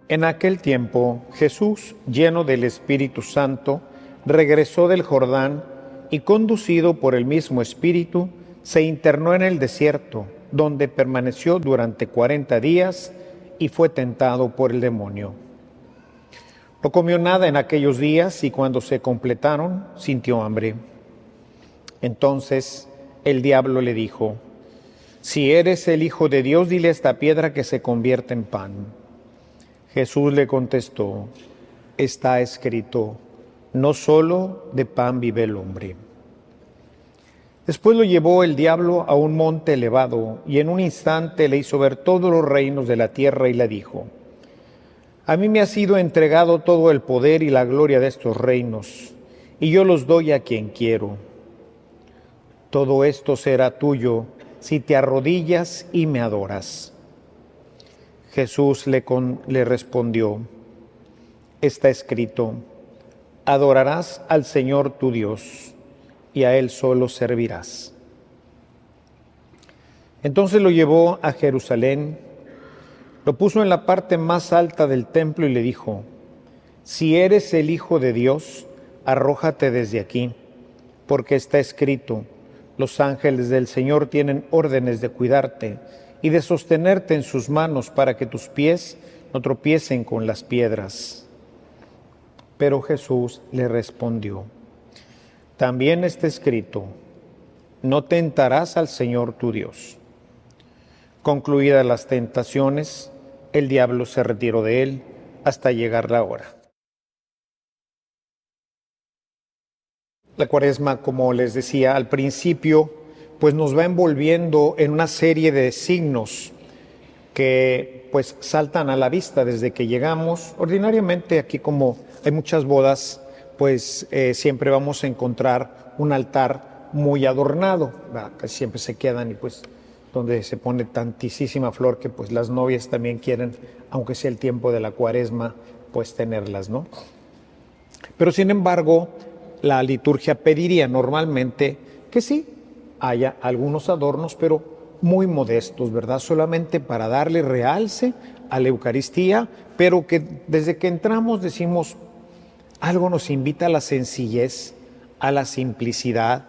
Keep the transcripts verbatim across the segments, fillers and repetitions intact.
En aquel tiempo, Jesús, lleno del Espíritu Santo, regresó del Jordán y, conducido por el mismo Espíritu, se internó en el desierto, donde permaneció durante cuarenta días y fue tentado por el demonio. No comió nada en aquellos días y cuando se completaron, sintió hambre. Entonces el diablo le dijo: «Si eres el Hijo de Dios, dile a esta piedra que se convierta en pan». Jesús le contestó: «Está escrito, no solo de pan vive el hombre». Después lo llevó el diablo a un monte elevado y en un instante le hizo ver todos los reinos de la tierra y le dijo: «A mí me ha sido entregado todo el poder y la gloria de estos reinos, y yo los doy a quien quiero. Todo esto será tuyo si te arrodillas y me adoras». Jesús le, con, le respondió: «Está escrito, adorarás al Señor tu Dios, y a Él solo servirás». Entonces lo llevó a Jerusalén, lo puso en la parte más alta del templo y le dijo: «Si eres el Hijo de Dios, arrójate desde aquí, porque está escrito, los ángeles del Señor tienen órdenes de cuidarte y de sostenerte en sus manos para que tus pies no tropiecen con las piedras». Pero Jesús le respondió: «También está escrito, no tentarás al Señor tu Dios». Concluidas las tentaciones, el diablo se retiró de él hasta llegar la hora. La Cuaresma, como les decía al principio, pues nos va envolviendo en una serie de signos que pues saltan a la vista desde que llegamos. Ordinariamente aquí, como hay muchas bodas, pues eh, siempre vamos a encontrar un altar muy adornado, ¿verdad? Que siempre se quedan y pues donde se pone tantísima flor que pues las novias también quieren, aunque sea el tiempo de la Cuaresma, pues tenerlas, ¿no? Pero sin embargo, la liturgia pediría normalmente que sí haya algunos adornos, pero muy modestos, ¿verdad? Solamente para darle realce a la Eucaristía, pero que desde que entramos decimos, algo nos invita a la sencillez, a la simplicidad,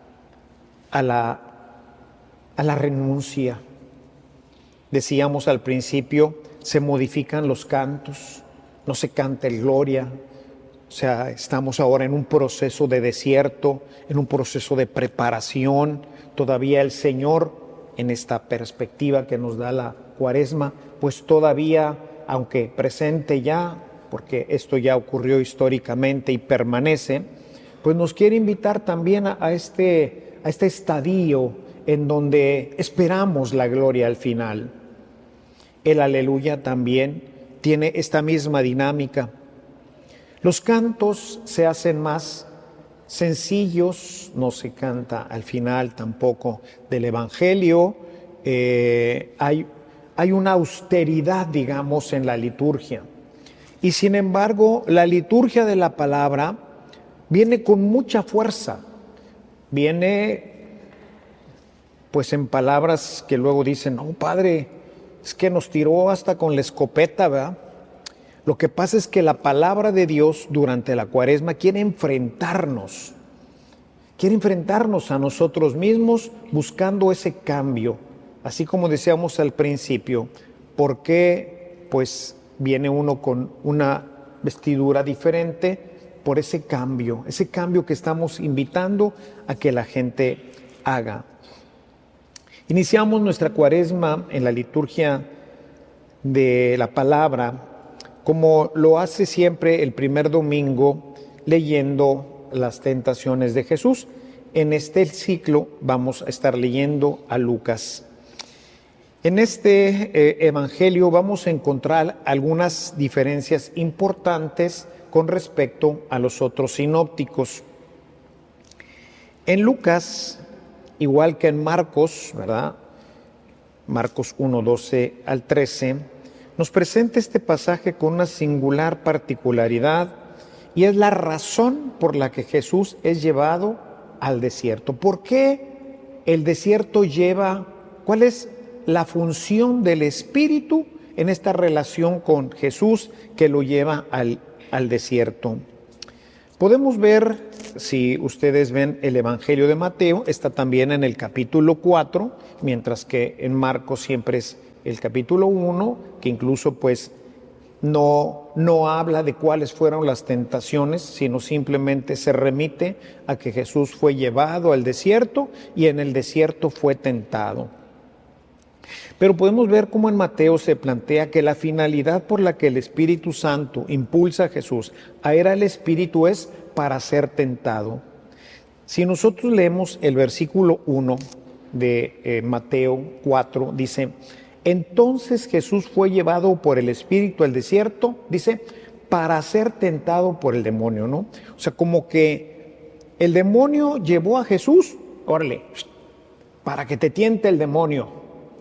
a la, a la renuncia. Decíamos al principio, se modifican los cantos, no se canta el Gloria. O sea, estamos ahora en un proceso de desierto, en un proceso de preparación. Todavía el Señor, en esta perspectiva que nos da la Cuaresma, pues todavía, aunque presente ya, porque esto ya ocurrió históricamente y permanece, pues nos quiere invitar también a, a, este, a este estadio en donde esperamos la gloria al final. El Aleluya también tiene esta misma dinámica. Los cantos se hacen más sencillos, no se canta al final tampoco del Evangelio, eh, hay, hay una austeridad, digamos, en la liturgia. Y sin embargo, la liturgia de la palabra viene con mucha fuerza, viene pues en palabras que luego dicen, no, Padre, es que nos tiró hasta con la escopeta, ¿verdad? Lo que pasa es que la palabra de Dios durante la Cuaresma quiere enfrentarnos, quiere enfrentarnos a nosotros mismos buscando ese cambio, así como decíamos al principio, ¿por qué pues viene uno con una vestidura diferente? Por ese cambio, ese cambio que estamos invitando a que la gente haga. Iniciamos nuestra Cuaresma en la liturgia de la palabra, como lo hace siempre el primer domingo, leyendo las tentaciones de Jesús. En este ciclo vamos a estar leyendo a Lucas. En este eh, evangelio vamos a encontrar algunas diferencias importantes con respecto a los otros sinópticos. En Lucas, igual que en Marcos, ¿verdad? Marcos uno, doce al trece, nos presenta este pasaje con una singular particularidad y es la razón por la que Jesús es llevado al desierto. ¿Por qué el desierto lleva, cuál es la función del Espíritu en esta relación con Jesús que lo lleva al, al desierto. Podemos ver, si ustedes ven el Evangelio de Mateo, está también en el capítulo cuatro, mientras que en Marcos siempre es el capítulo uno, que incluso pues no, no habla de cuáles fueron las tentaciones, sino simplemente se remite a que Jesús fue llevado al desierto y en el desierto fue tentado. Pero podemos ver cómo en Mateo se plantea que la finalidad por la que el Espíritu Santo impulsa a Jesús a ir al Espíritu es para ser tentado. Si nosotros leemos el versículo uno de eh, Mateo cuatro, dice: entonces Jesús fue llevado por el Espíritu al desierto, dice, para ser tentado por el demonio, ¿no? O sea, como que el demonio llevó a Jesús, órale, para que te tiente el demonio.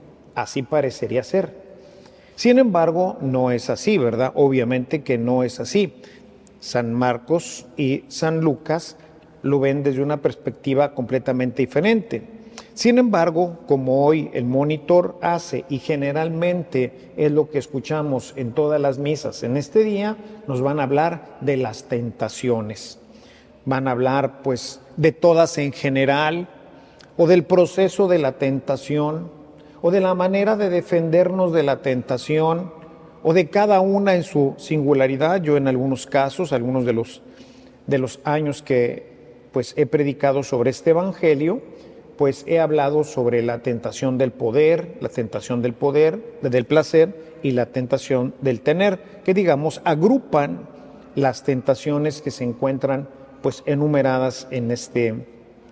Así parecería ser. Sin embargo, no es así, ¿verdad? Obviamente que no es así. San Marcos y San Lucas lo ven desde una perspectiva completamente diferente. Sin embargo, como hoy el monitor hace, y generalmente es lo que escuchamos en todas las misas en este día, nos van a hablar de las tentaciones. Van a hablar, pues, de todas en general, o del proceso de la tentación, o de la manera de defendernos de la tentación, o de cada una en su singularidad. Yo en algunos casos, algunos de los, de los años que pues, he predicado sobre este evangelio, pues he hablado sobre la tentación del poder, la tentación del poder, del placer y la tentación del tener, que digamos agrupan las tentaciones que se encuentran pues enumeradas en este,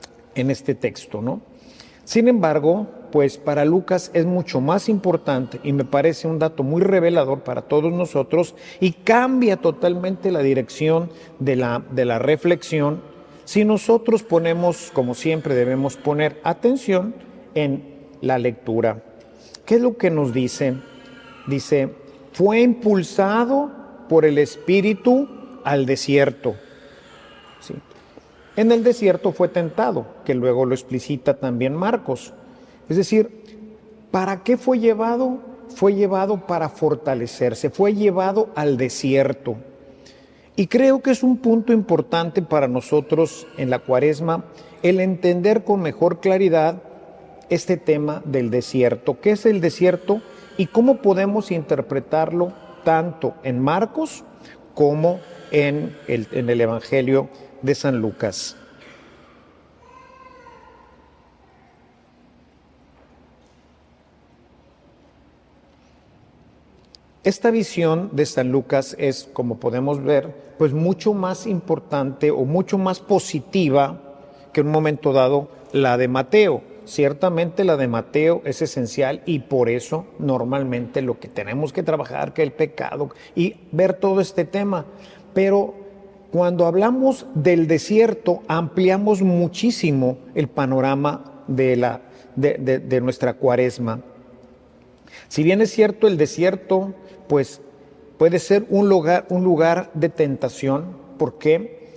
en este texto, ¿no? Sin embargo, pues para Lucas es mucho más importante y me parece un dato muy revelador para todos nosotros y cambia totalmente la dirección de la, de la reflexión si nosotros ponemos, como siempre debemos poner atención en la lectura. ¿Qué es lo que nos dice? Dice, fue impulsado por el Espíritu al desierto. ¿Sí? En el desierto fue tentado, que luego lo explicita también Marcos. Es decir, ¿para qué fue llevado? Fue llevado para fortalecerse, fue llevado al desierto. Y creo que es un punto importante para nosotros en la Cuaresma el entender con mejor claridad este tema del desierto. ¿Qué es el desierto y cómo podemos interpretarlo tanto en Marcos como en el, en el Evangelio de San Lucas? Esta visión de San Lucas es, como podemos ver, pues mucho más importante o mucho más positiva que en un momento dado la de Mateo. Ciertamente la de Mateo es esencial y por eso normalmente lo que tenemos que trabajar, que el pecado y ver todo este tema. Pero cuando hablamos del desierto, ampliamos muchísimo el panorama de, la, de, de, de nuestra Cuaresma. Si bien es cierto, el desierto pues puede ser un lugar, un lugar de tentación, porque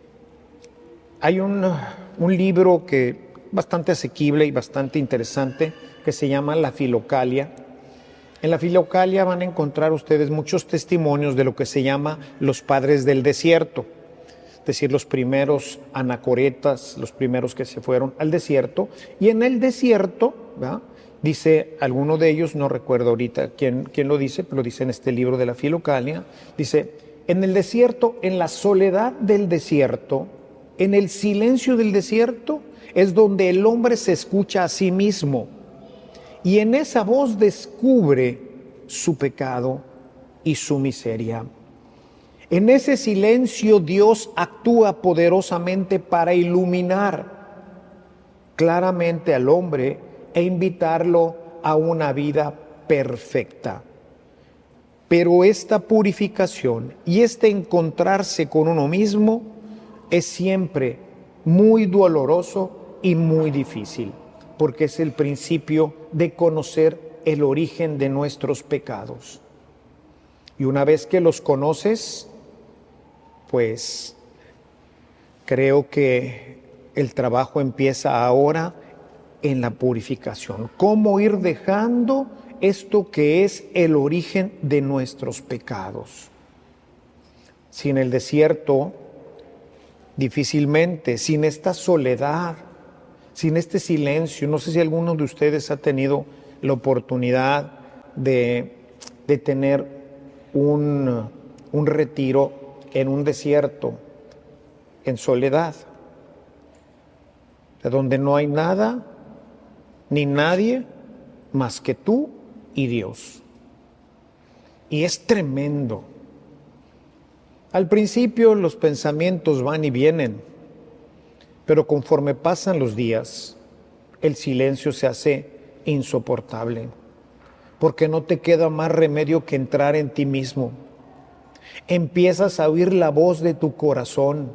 hay un, un libro que bastante asequible y bastante interesante que se llama La Filocalia. En la Filocalia van a encontrar ustedes muchos testimonios de lo que se llama los padres del desierto, es decir, los primeros anacoretas, los primeros que se fueron al desierto, y en el desierto, ¿verdad?, dice alguno de ellos, no recuerdo ahorita quién, quién lo dice, pero lo dice en este libro de la Filocalia, dice, en el desierto, en la soledad del desierto, en el silencio del desierto, es donde el hombre se escucha a sí mismo y en esa voz descubre su pecado y su miseria. En ese silencio Dios actúa poderosamente para iluminar claramente al hombre e invitarlo a una vida perfecta. Pero esta purificación y este encontrarse con uno mismo es siempre muy doloroso y muy difícil, porque es el principio de conocer el origen de nuestros pecados. Y una vez que los conoces, pues creo que el trabajo empieza ahora en la purificación. Cómo ir dejando esto que es el origen de nuestros pecados. Sin el desierto, difícilmente, sin esta soledad, sin este silencio, no sé si alguno de ustedes ha tenido la oportunidad de, de tener un, un retiro en un desierto, en soledad, de donde no hay nada ni nadie más que tú y Dios. Y es tremendo. Al principio los pensamientos van y vienen, pero conforme pasan los días, el silencio se hace insoportable, porque no te queda más remedio que entrar en ti mismo. Empiezas a oír la voz de tu corazón,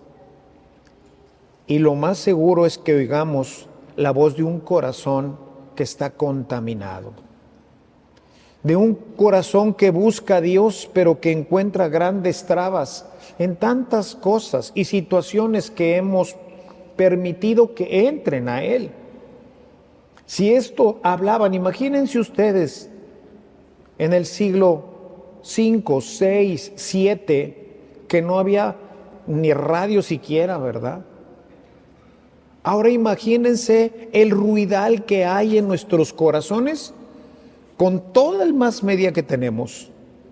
y lo más seguro es que oigamos la voz de un corazón que está contaminado, de un corazón que busca a Dios, pero que encuentra grandes trabas en tantas cosas y situaciones que hemos permitido que entren a Él. Si esto hablaban, imagínense ustedes, en el siglo cinco, seis, siete, que no había ni radio siquiera, ¿verdad? Ahora imagínense el ruidal que hay en nuestros corazones con toda el más media que tenemos.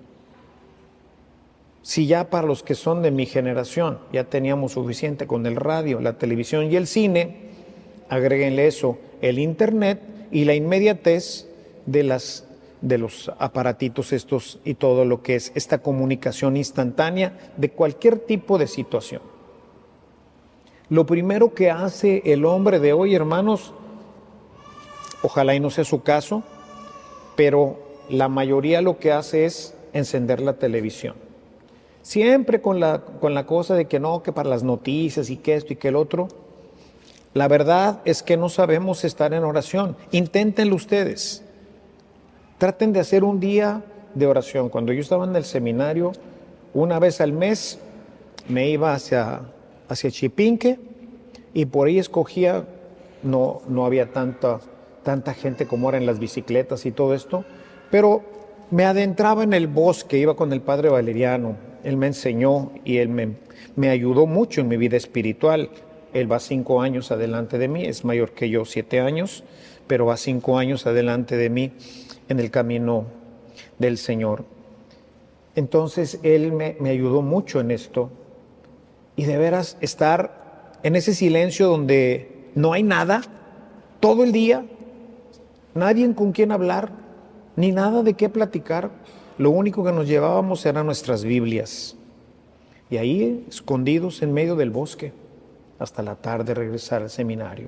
Si ya para los que son de mi generación ya teníamos suficiente con el radio, la televisión y el cine, agréguenle eso, el internet y la inmediatez de, las, de los aparatitos estos y todo lo que es esta comunicación instantánea de cualquier tipo de situación. Lo primero que hace el hombre de hoy, hermanos, ojalá y no sea su caso, pero la mayoría lo que hace es encender la televisión. Siempre con la, con la cosa de que no, que para las noticias y que esto y que el otro. La verdad es que no sabemos estar en oración. Inténtenlo ustedes. Traten de hacer un día de oración. Cuando yo estaba en el seminario, una vez al mes me iba hacia, hacia Chipinque y por ahí escogía, no, no había tanta, tanta gente como ahora en las bicicletas y todo esto, pero me adentraba en el bosque, iba con el padre Valeriano. Él me enseñó y él me, me ayudó mucho en mi vida espiritual. Él va cinco años adelante de mí, es mayor que yo, siete años, pero va cinco años adelante de mí en el camino del Señor. Entonces, Él me, me ayudó mucho en esto. Y de veras, estar en ese silencio donde no hay nada, todo el día, nadie con quien hablar, ni nada de qué platicar. Lo único que nos llevábamos eran nuestras Biblias. Y ahí, escondidos en medio del bosque, hasta la tarde regresar al seminario.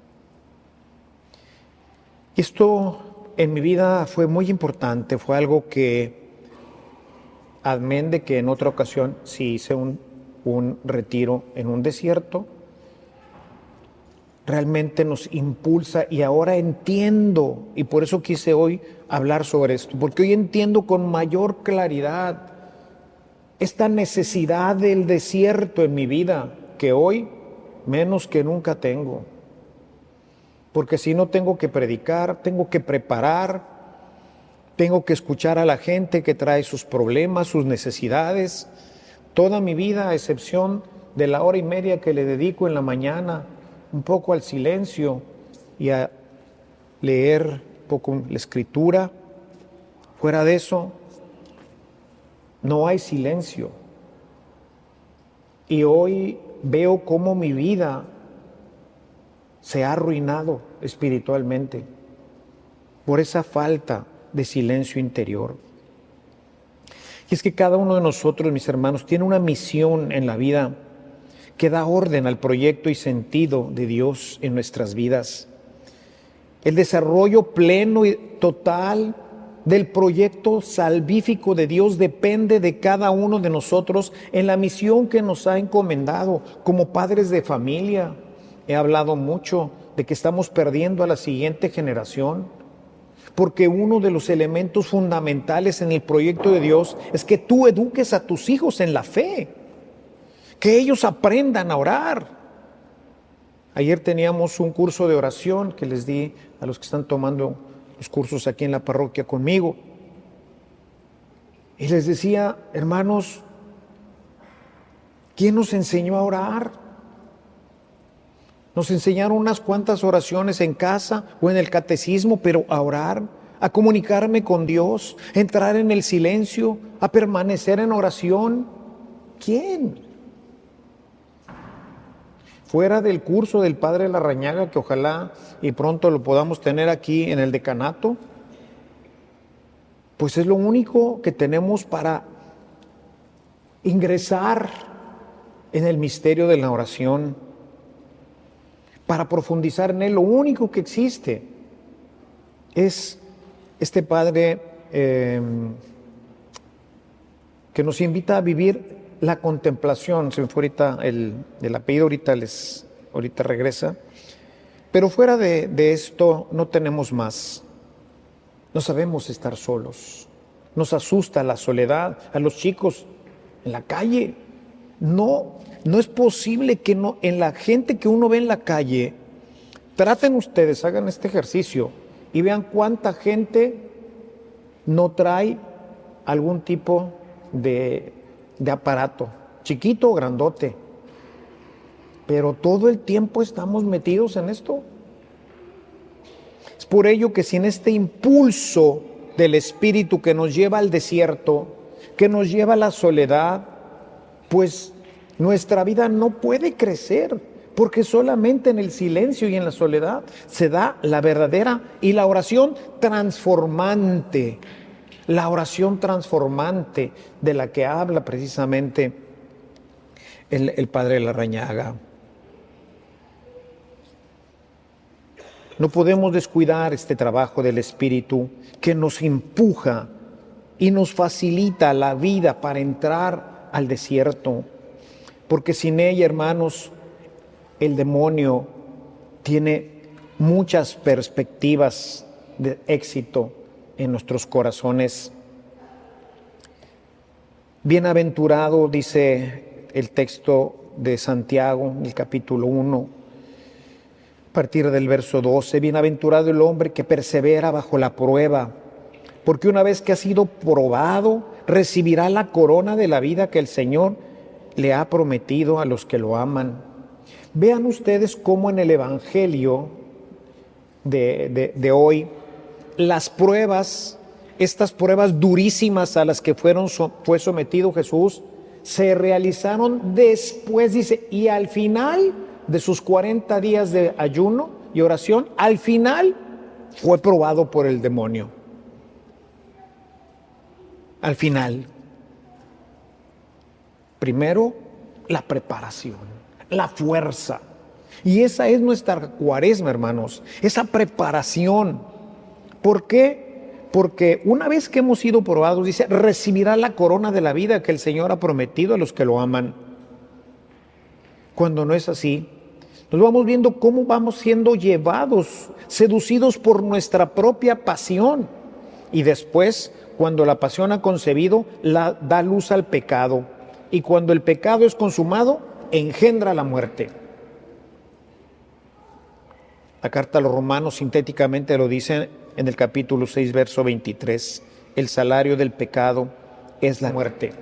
Esto en mi vida fue muy importante, fue algo que, amén de que en otra ocasión sí hice un, un retiro en un desierto, realmente nos impulsa y ahora entiendo, y por eso quise hoy hablar sobre esto, porque hoy entiendo con mayor claridad esta necesidad del desierto en mi vida, que hoy menos que nunca tengo. Porque si no tengo que predicar, tengo que preparar, tengo que escuchar a la gente que trae sus problemas, sus necesidades. Toda mi vida, a excepción de la hora y media que le dedico en la mañana, un poco al silencio y a leer un poco la escritura, fuera de eso, no hay silencio. Y hoy veo cómo mi vida se ha arruinado espiritualmente por esa falta de silencio interior. Y es que cada uno de nosotros, mis hermanos, tiene una misión en la vida que da orden al proyecto y sentido de Dios en nuestras vidas. El desarrollo pleno y total del proyecto salvífico de Dios depende de cada uno de nosotros en la misión que nos ha encomendado como padres de familia. He hablado mucho de que estamos perdiendo a la siguiente generación, porque uno de los elementos fundamentales en el proyecto de Dios es que tú eduques a tus hijos en la fe, que ellos aprendan a orar. Ayer teníamos un curso de oración que les di a los que están tomando los cursos aquí en la parroquia conmigo. Y les decía, hermanos, ¿quién nos enseñó a orar? Nos enseñaron unas cuantas oraciones en casa o en el catecismo, pero a orar, a comunicarme con Dios, a entrar en el silencio, a permanecer en oración. ¿Quién? Fuera del curso del Padre Larrañaga, que ojalá y pronto lo podamos tener aquí en el decanato, pues es lo único que tenemos para ingresar en el misterio de la oración, para profundizar en él. Lo único que existe es este Padre eh, que nos invita a vivir la contemplación. Se me fue ahorita el, el apellido, ahorita, les, ahorita regresa. Pero fuera de, de esto no tenemos más. No sabemos estar solos. Nos asusta la soledad. A los chicos en la calle. No, no es posible que no, en la gente que uno ve en la calle, traten ustedes, hagan este ejercicio y vean cuánta gente no trae algún tipo de, de aparato, chiquito o grandote. Pero todo el tiempo estamos metidos en esto. Es por ello que sin este impulso del Espíritu que nos lleva al desierto, que nos lleva a la soledad, pues nuestra vida no puede crecer, porque solamente en el silencio y en la soledad se da la verdadera y la oración transformante, la oración transformante de la que habla precisamente el, el Padre Larrañaga. No podemos descuidar este trabajo del Espíritu que nos empuja y nos facilita la vida para entrar al desierto, porque sin ella, hermanos, el demonio tiene muchas perspectivas de éxito en nuestros corazones. Bienaventurado, dice el texto de Santiago, el capítulo uno, a partir del verso doce, bienaventurado el hombre que persevera bajo la prueba, porque una vez que ha sido probado, recibirá la corona de la vida que el Señor le ha prometido a los que lo aman. Vean ustedes cómo en el Evangelio de, de, de hoy, las pruebas, estas pruebas durísimas a las que fueron, fue sometido Jesús, se realizaron después, dice, y al final de sus cuarenta días de ayuno y oración, al final fue probado por el demonio. Al final. Primero, la preparación, la fuerza. Y esa es nuestra cuaresma, hermanos, esa preparación. ¿Por qué? Porque una vez que hemos sido probados, dice, recibirá la corona de la vida que el Señor ha prometido a los que lo aman. Cuando no es así, nos vamos viendo cómo vamos siendo llevados, seducidos por nuestra propia pasión. Y después, cuando la pasión ha concebido, la da luz al pecado. Y cuando el pecado es consumado, engendra la muerte. La carta a los Romanos sintéticamente lo dice en el capítulo seis, verso veintitrés. El salario del pecado es la muerte.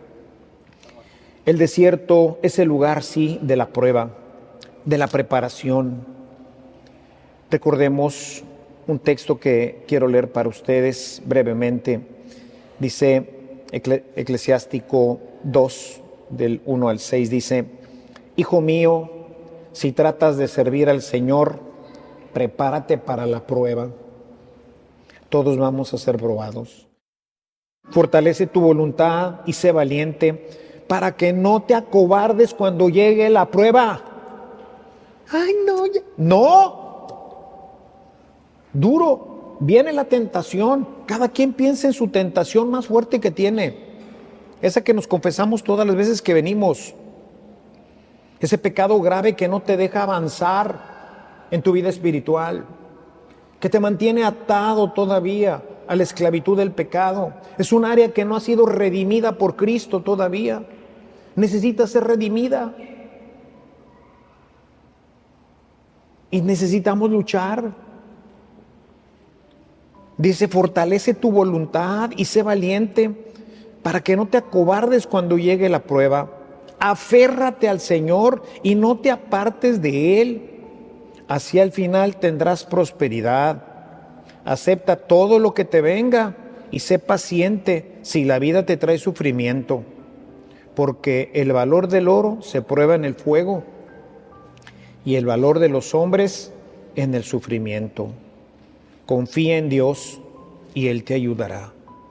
El desierto es el lugar, sí, de la prueba, de la preparación. Recordemos un texto que quiero leer para ustedes brevemente. Dice Eclesiástico dos, del uno al seis, dice: Hijo mío, si tratas de servir al Señor, prepárate para la prueba. Todos vamos a ser probados. Fortalece tu voluntad y sé valiente para que no te acobardes cuando llegue la prueba. Ay, no, ya. No. Duro. Viene la tentación. Cada quien piensa en su tentación más fuerte que tiene. Esa que nos confesamos todas las veces que venimos. Ese pecado grave que no te deja avanzar en tu vida espiritual, que te mantiene atado todavía a la esclavitud del pecado. Es un área que no ha sido redimida por Cristo todavía. Necesita ser redimida. Y necesitamos luchar. Dice, fortalece tu voluntad y sé valiente para que no te acobardes cuando llegue la prueba. Aférrate al Señor y no te apartes de Él. Así al final tendrás prosperidad. Acepta todo lo que te venga y sé paciente si la vida te trae sufrimiento, porque el valor del oro se prueba en el fuego y el valor de los hombres en el sufrimiento. Confía en Dios y Él te ayudará.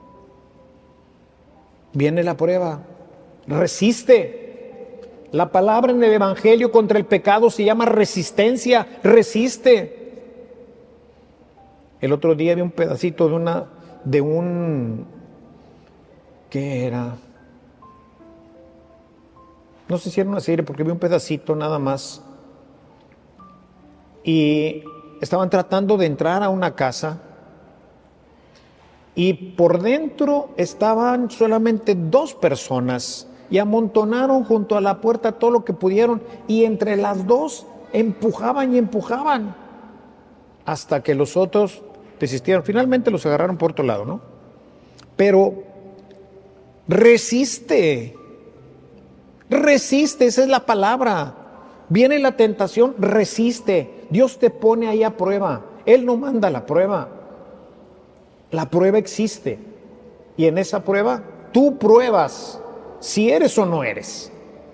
Viene la prueba, resiste. La palabra en el Evangelio contra el pecado se llama resistencia, resiste. El otro día vi un pedacito de una, de un, ¿qué era? No sé si era una serie porque vi un pedacito nada más. Y estaban tratando de entrar a una casa y por dentro estaban solamente dos personas y amontonaron junto a la puerta todo lo que pudieron y entre las dos empujaban y empujaban hasta que los otros desistieron. Finalmente los agarraron por otro lado, ¿no? Pero resiste, resiste, esa es la palabra. Viene la tentación, resiste. Dios te pone ahí a prueba. Él no manda la prueba. La prueba existe. Y en esa prueba, tú pruebas si eres o no eres.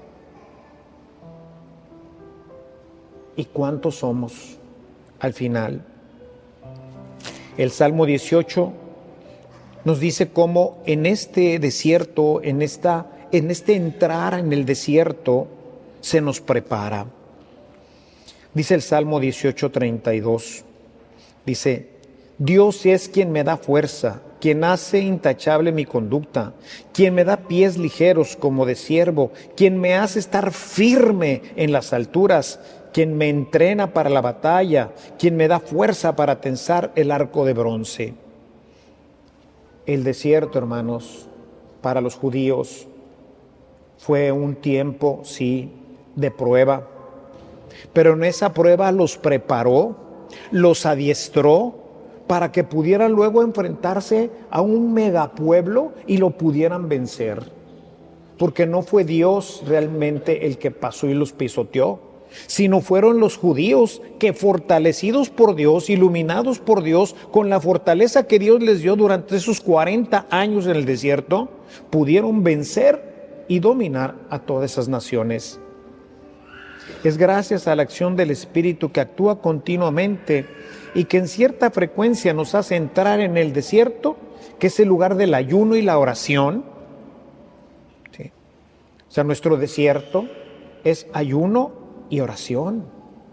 ¿Y cuántos somos al final? El Salmo dieciocho nos dice cómo en este desierto, en, esta, en este entrar en el desierto, se nos prepara. Dice el Salmo dieciocho, treinta y dos, dice, Dios es quien me da fuerza, quien hace intachable mi conducta, quien me da pies ligeros como de ciervo, quien me hace estar firme en las alturas, quien me entrena para la batalla, quien me da fuerza para tensar el arco de bronce. El desierto, hermanos, para los judíos fue un tiempo, sí, de prueba, pero en esa prueba los preparó, los adiestró para que pudieran luego enfrentarse a un megapueblo y lo pudieran vencer, porque no fue Dios realmente el que pasó y los pisoteó, sino fueron los judíos que, fortalecidos por Dios, iluminados por Dios, con la fortaleza que Dios les dio durante esos cuarenta años en el desierto, pudieron vencer y dominar a todas esas naciones. Es gracias a la acción del Espíritu que actúa continuamente y que en cierta frecuencia nos hace entrar en el desierto, que es el lugar del ayuno y la oración. ¿Sí? O sea, nuestro desierto es ayuno y oración.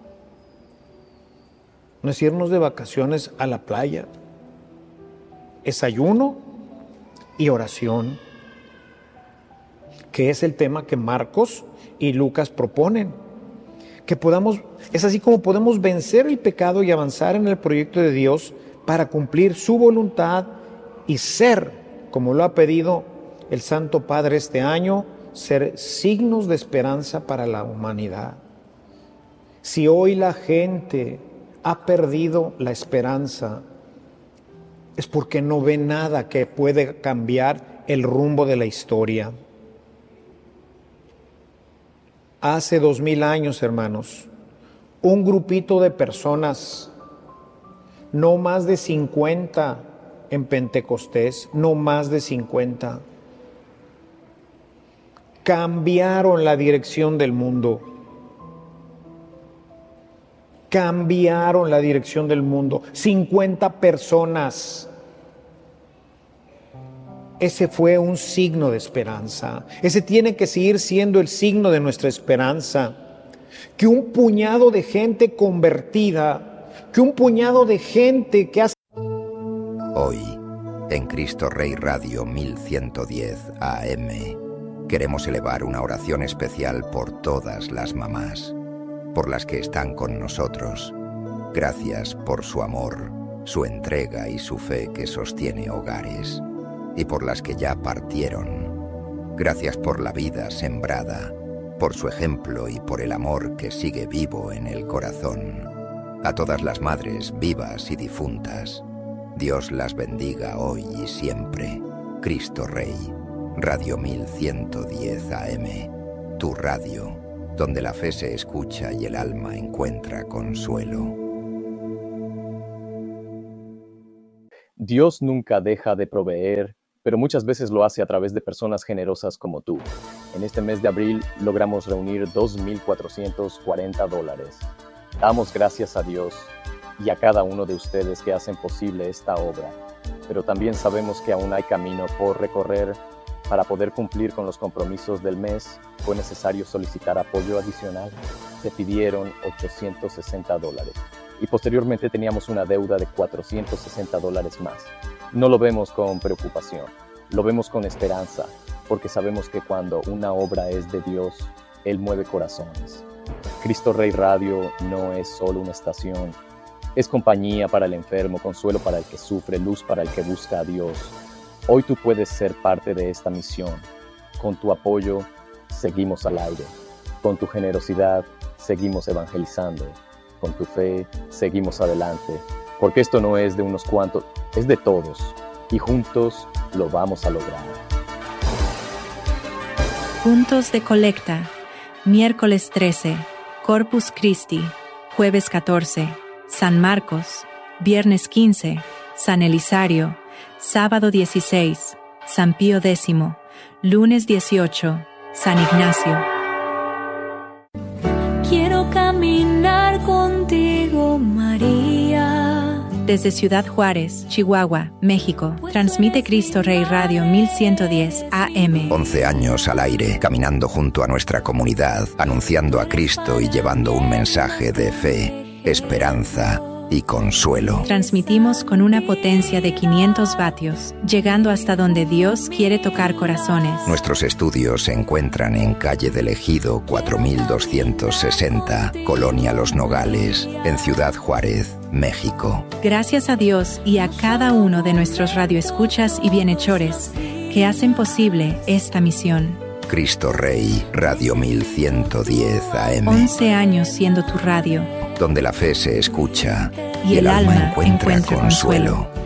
No es irnos de vacaciones a la playa, es ayuno y oración, que es el tema que Marcos y Lucas proponen. Que podamos, es así como podemos vencer el pecado y avanzar en el proyecto de Dios para cumplir su voluntad y ser, como lo ha pedido el Santo Padre este año, ser signos de esperanza para la humanidad. Si hoy la gente ha perdido la esperanza, es porque no ve nada que puede cambiar el rumbo de la historia. Hace dos mil años, hermanos, un grupito de personas, no más de cincuenta en Pentecostés, no más de cincuenta, cambiaron la dirección del mundo. Cambiaron la dirección del mundo. cincuenta personas. Ese fue un signo de esperanza. Ese tiene que seguir siendo el signo de nuestra esperanza. Que un puñado de gente convertida, que un puñado de gente que hace... Hoy, en Cristo Rey Radio mil ciento diez A M, queremos elevar una oración especial por todas las mamás, por las que están con nosotros. Gracias por su amor, su entrega y su fe que sostiene hogares. Y por las que ya partieron. Gracias por la vida sembrada, por su ejemplo y por el amor que sigue vivo en el corazón. A todas las madres vivas y difuntas, Dios las bendiga hoy y siempre. Cristo Rey, Radio mil ciento diez A M, tu radio, donde la fe se escucha y el alma encuentra consuelo. Dios nunca deja de proveer, pero muchas veces lo hace a través de personas generosas como tú. En este mes de abril logramos reunir dos mil cuatrocientos cuarenta dólares. Damos gracias a Dios y a cada uno de ustedes que hacen posible esta obra, pero también sabemos que aún hay camino por recorrer. Para poder cumplir con los compromisos del mes, fue necesario solicitar apoyo adicional. Se pidieron ochocientos sesenta dólares y posteriormente teníamos una deuda de cuatrocientos sesenta dólares más. No lo vemos con preocupación, lo vemos con esperanza, porque sabemos que cuando una obra es de Dios, Él mueve corazones. Cristo Rey Radio no es solo una estación, es compañía para el enfermo, consuelo para el que sufre, luz para el que busca a Dios. Hoy tú puedes ser parte de esta misión. Con tu apoyo, seguimos al aire. Con tu generosidad, seguimos evangelizando. Con tu fe, seguimos adelante. Porque esto no es de unos cuantos, es de todos. Y juntos lo vamos a lograr. Puntos de colecta. Miércoles trece, Corpus Christi. Jueves catorce, San Marcos. Viernes quince, San Elisario. Sábado dieciséis, San Pío X. Lunes dieciocho, San Ignacio. Quiero caminar contigo, María. Desde Ciudad Juárez, Chihuahua, México, transmite Cristo Rey Radio mil ciento diez A M. once años al aire, caminando junto a nuestra comunidad, anunciando a Cristo y llevando un mensaje de fe, esperanza y consuelo. Transmitimos con una potencia de quinientos vatios, llegando hasta donde Dios quiere tocar corazones. Nuestros estudios se encuentran en calle del Ejido cuatro mil doscientos sesenta, Colonia Los Nogales, en Ciudad Juárez, México. Gracias a Dios y a cada uno de nuestros radioescuchas y bienhechores que hacen posible esta misión. Cristo Rey, Radio mil ciento diez A M. once años siendo tu radio, donde la fe se escucha y, y el, el alma encuentra, encuentra consuelo. consuelo.